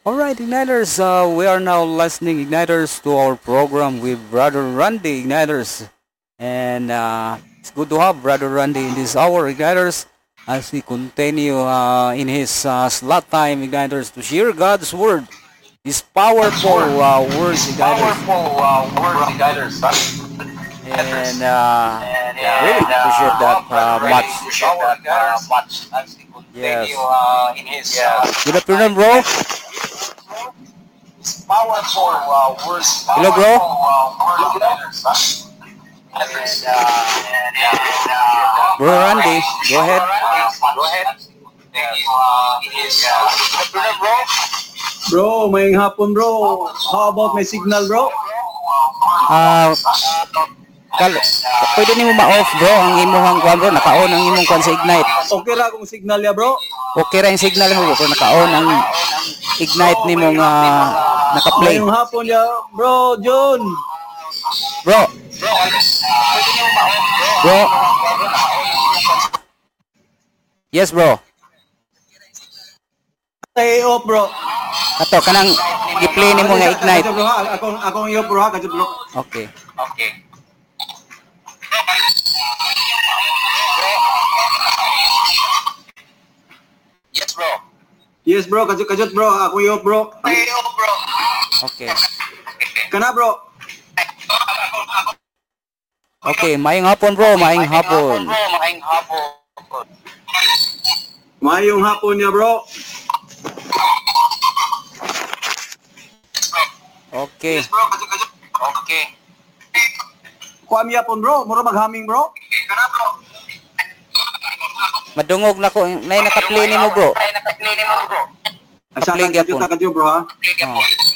Alright, Igniters, we are now listening, Igniters, to our program with Brother Randy, Igniters. And it's good to have Brother Randy in this hour, Igniters, as we continue in his slot time, Igniters, to share God's Word. His powerful words, Igniters. And really appreciate that much. Yes. Good afternoon, bro. Hello, bro. Bro Randy, go ahead. Bro, may hapon bro. How about my signal bro? Pwede nimo ma-off bro ang imong kwan bro, naka-on ang imong kwan sa Ignite. Okay ra kung signal ya bro? Okay ra yung signal mo bro, naka-on ang Ignite nimo nga naka-play. Ngayong hapon ya bro, John. Bro. Bro. Yes bro. Stay off bro. Ato kanang i-play nimo nga Ignite. Bro, akong iyo bro ha, kadto bro. Okay. Yes bro, kadto bro, ako iyo bro. Okay. Kana bro. Okay, maayong hapon bro, maayong hapon. Mayong hapon ya bro. Okay. Yes bro, kadto. Okay. Kuha mi hapon bro, mura maghaming bro. Kana bro. Madungog na ko, nay naka-play nimo bro. Naka-play gyapon. Kadto bro ha.